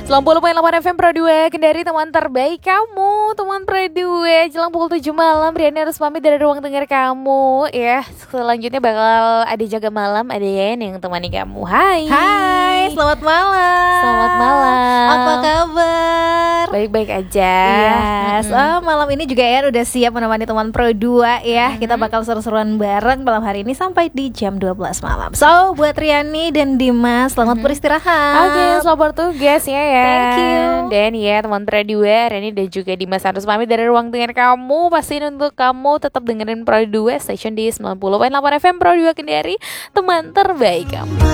90,8 FM Pro 2 Kendari, teman terbaik kamu, teman Pro 2. Jelang pukul 7 malam, Riani harus pamit dari ruang dengar kamu. Ya, selanjutnya bakal ada jaga malam, ada Yen yang temani kamu. Hai. Hai, selamat malam. Selamat malam. Apa kabar? Baik-baik aja. Yes, malam ini juga Yen udah siap menemani teman Pro 2 ya. Kita bakal seru-seruan bareng malam hari ini sampai di jam 12 malam. So, buat Riani dan Dimas, selamat beristirahat. Oke, selamat bertugas ya. Thank you. Dan ya teman Pro 2, Riani dan juga Dimas harus pamit dari ruang dengar kamu. Pastiin untuk kamu tetap dengerin Pro 2 Station di 90,8 FM Pro 2 Kendari, teman terbaik kamu.